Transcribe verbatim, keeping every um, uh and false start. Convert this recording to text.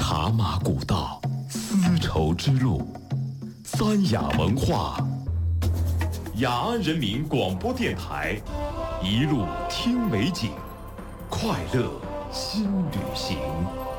茶马古道，丝绸之路，三雅文化。雅安人民广播电台，一路听美景，快乐新旅行。